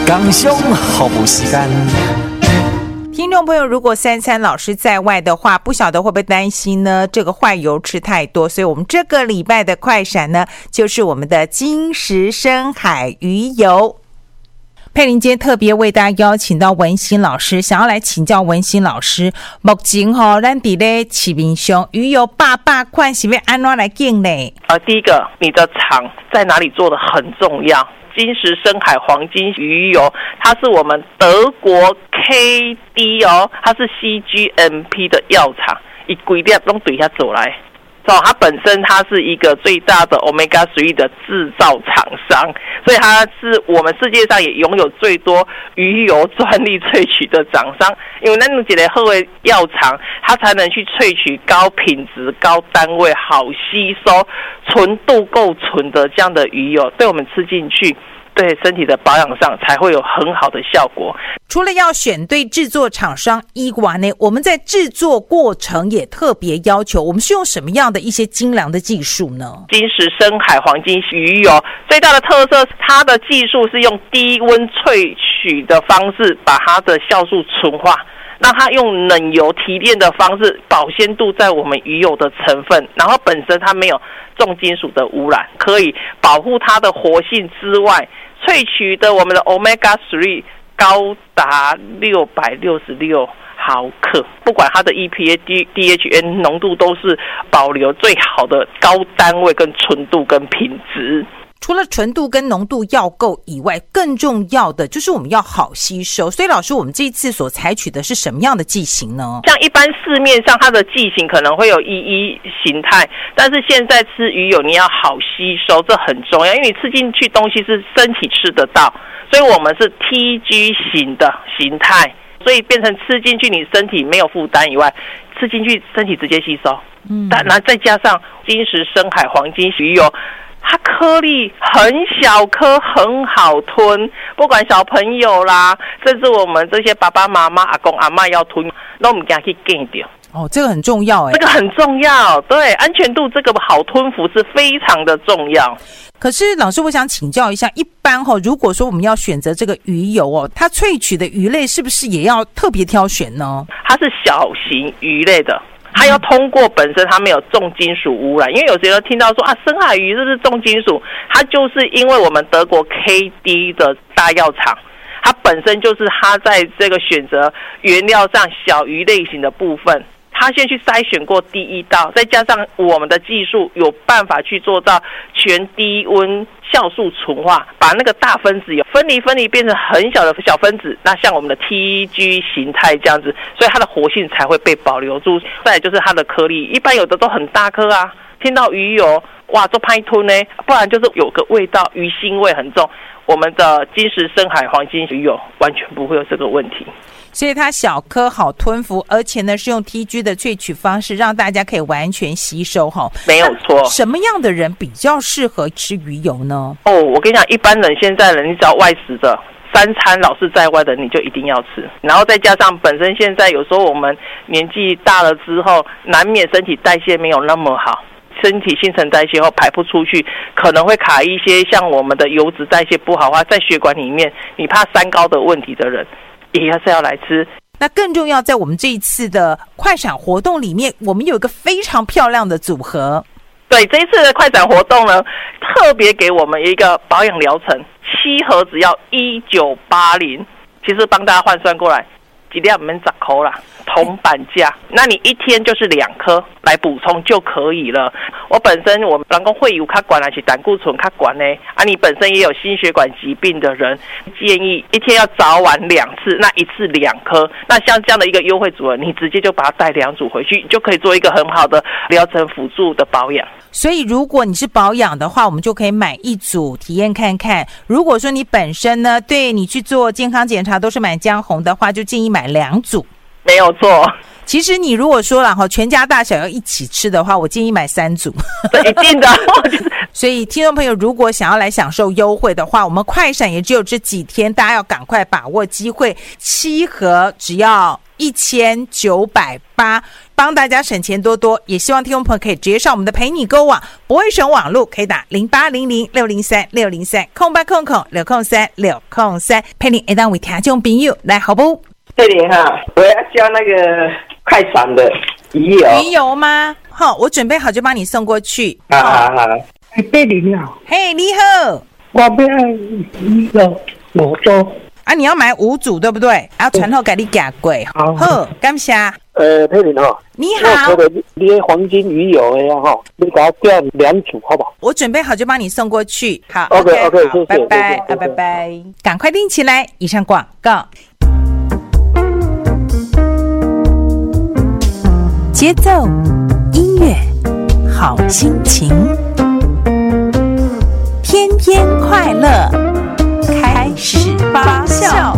工商服务时间。 听众朋友，如果三餐老师在外的话，不晓得会不会担心呢？这个坏油吃太多，所以我们这个礼拜的快闪呢，就是我们的金石深海鱼油。佩玲今天特别为大家邀请到文心老师，想要来请教文心老师，目前咱伫咧市面上鱼油800块是要安怎来拣呢？ 第一个，你的厂在哪里做的很重要。金石深海黄金鱼油，它是我们德国 KD 它是 CGMP 的药厂，一规定都对下走来。它本身它是一个最大的 Omega 3的制造厂商，所以它是我们世界上也拥有最多鱼油专利萃取的厂商。因为那种一个好的药厂，它才能去萃取高品质、高单位、好吸收、纯度够纯的这样的鱼油，对我们吃进去，对身体的保养上才会有很好的效果。 除了要选对制作厂商以外呢，我们在制作过程也特别要求，我们是用什么样的一些精良的技术呢？ 金石深海黄金鱼油最大的特色，它的技术是用低温萃取的方式把它的酵素纯化，那它用冷油提炼的方式保鲜度在我们鱼油的成分，然后本身它没有重金属的污染，可以保护它的活性之外，萃取的我们的 Omega 3高达666毫克，不管它的 EPA、DHA 浓度都是保留最好的高单位跟纯度跟品质。 除了纯度跟浓度要够以外，更重要的就是我们要好吸收。所以老师，我们这一次所采取的是什么样的剂型呢？ 像一般市面上它的剂型可能会有1形态，但是现在吃鱼油你要好吸收，这很重要，因为你吃进去东西是身体吃得到，所以我们是 TG 型的形态，所以变成吃进去你身体没有负担以外，吃进去身体直接吸收。但再加上金石深海黄金鱼油，它颗粒很小颗，很好吞，不管小朋友啦，甚至我们这些爸爸妈妈、阿公阿嬷要吞，都不敢去见掉。 这个很重要这个很重要，对，安全度这个好吞服是非常的重要。 可是老师，我想请教一下，一般如果说我们要选择这个鱼油它萃取的鱼类是不是也要特别挑选呢？ 它是小型鱼类的，它要通过本身它没有重金属污染，因为有些人听到说深海鱼这是重金属，它就是因为我们德国 KD 的大药厂，它本身就是它在这个选择原料上小鱼类型的部分，他先去筛选过第一道，再加上我们的技术有办法去做到全低温酵素纯化，把那个大分子有分离变成很小的小分子，那像我们的 TG 形态这样子，所以它的活性才会被保留住。再来就是它的颗粒，一般有的都很大颗啊，听到鱼油哇都拍吞呢，不然就是有个味道，鱼腥味很重。我们的金石深海黄金鱼油完全不会有这个问题。 所以它小颗好吞服，而且呢是用 TG 的萃取方式，让大家可以完全吸收没有错。 什么样的人比较适合吃鱼油呢？ 我跟你讲，一般人现在人你只要外食的三餐老是在外的，你就一定要吃。然后再加上本身现在有时候我们年纪大了之后，难免身体代谢没有那么好，身体新陈代谢后排不出去，可能会卡一些像我们的油脂代谢不好的话，在血管里面你怕三高的问题的人也是要来吃。 那更重要，在我们这一次的快闪活动里面，我们有一个非常漂亮的组合。 对，这一次的快闪活动呢，特别给我们一个保养疗程，7盒只要1980，其实帮大家换算过来一粒不免10块啦，铜板价。那你一天就是2颗来补充就可以了。我本身我们人讲会有较管还是胆固醇较管呢？你本身也有心血管疾病的人，建议一天要早晚2次，那一次2颗。那像这样的一个优惠组合，你直接就把它带2组回去，你就可以做一个很好的疗程辅助的保养。 所以如果你是保养的话，我们就可以买1组体验看看。如果说你本身呢，对你去做健康检查都是买江红的话，就建议买2组。 没有错。 其实你如果说了全家大小要一起吃的话，我建议买3组。 一定的。 所以听众朋友如果想要来享受优惠的话，我们快闪也只有这几天，大家要赶快把握机会。7盒只要1980， 帮大家省钱多多，也希望听众朋友可以直接上我们的陪你购网，不会省网路可以打0800603603空白空空603，陪你一当为听众朋友来好不？ 佩玲哈，我要叫那个快闪的鱼油。 鱼油吗？好，我准备好就帮你送过去。 好。 佩玲啊， 嘿，你好， 我要鱼油5组。 啊，你要买5组对不对？然后传后给你寄过。好，感谢。 佩玲哈， 你好， 我的你的黄金鱼油的哈，你给我调2组好不好？ 我准备好就帮你送过去。好 OK， 好谢谢拜拜谢谢拜拜，赶快订起来。以上广告。节奏，音乐，好心情，天天快乐，开始发酵。